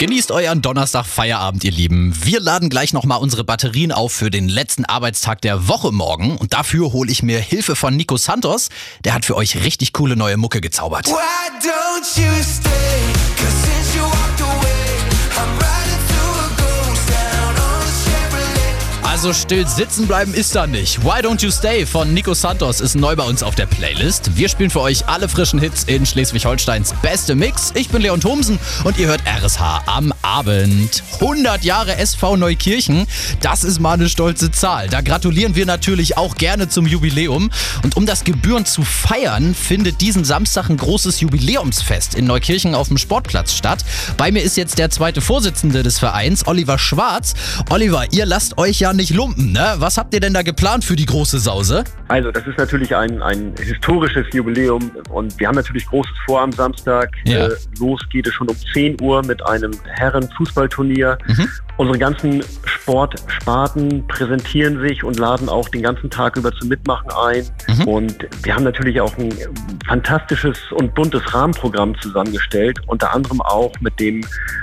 Genießt euren Donnerstag-Feierabend, ihr Lieben. Wir laden gleich nochmal unsere Batterien auf für den letzten Arbeitstag der Woche morgen. Und dafür hole ich mir Hilfe von Nico Santos. Der hat für euch richtig coole neue Mucke gezaubert. Why don't you stay? 'Cause since you walked away, I'm riding through a ghost town on a Chevrolet. Also still sitzen bleiben ist da nicht. Why Don't You Stay von Nico Santos ist neu bei uns auf der Playlist. Wir spielen für euch alle frischen Hits in Schleswig-Holsteins beste Mix. Ich bin Leon Thomsen und ihr hört RSH am Abend. 100 Jahre SV Neukirchen, das ist mal eine stolze Zahl. Da gratulieren wir natürlich auch gerne zum Jubiläum. Und um das gebührend zu feiern, findet diesen Samstag ein großes Jubiläumsfest in Neukirchen auf dem Sportplatz statt. Bei mir ist jetzt der zweite Vorsitzende des Vereins, Oliver Schwarz. Oliver, ihr lasst euch ja nicht lumpen, ne? Was habt ihr denn da geplant für die große Sause? Also das ist natürlich ein historisches Jubiläum und wir haben natürlich Großes vor am Samstag. Ja. Los geht es schon um 10 Uhr mit einem Herren-Fußballturnier. Unsere ganzen Sportsparten präsentieren sich und laden auch den ganzen Tag über zum Mitmachen ein. Und wir haben natürlich auch ein fantastisches und buntes Rahmenprogramm zusammengestellt, unter anderem auch mit dem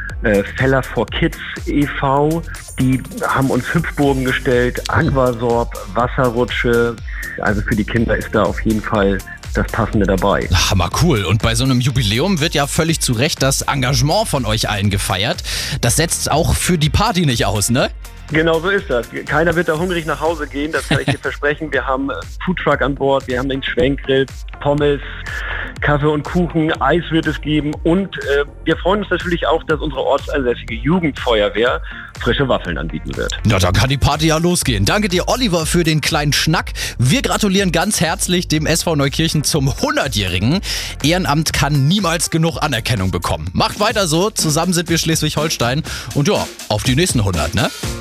Feller for Kids e.V. Die haben uns Hüpfburgen gestellt, Aquasorb, Wasserrutsche. Also für die Kinder ist da auf jeden Fall das Passende dabei. Hammer cool. Und bei so einem Jubiläum wird ja völlig zu Recht das Engagement von euch allen gefeiert. Das setzt auch für die Party nicht aus, ne? Genau so ist das. Keiner wird da hungrig nach Hause gehen, das kann ich dir versprechen. Wir haben Foodtruck an Bord, wir haben den Schwenkgrill, Pommes, Kaffee und Kuchen, Eis wird es geben und wir freuen uns natürlich auch, dass unsere ortsansässige Jugendfeuerwehr frische Waffeln anbieten wird. Na, dann kann die Party ja losgehen. Danke dir, Oliver, für den kleinen Schnack. Wir gratulieren ganz herzlich dem SV Neukirchen zum 100-Jährigen. Ehrenamt kann niemals genug Anerkennung bekommen. Macht weiter so, zusammen sind wir Schleswig-Holstein und ja, auf die nächsten 100, ne?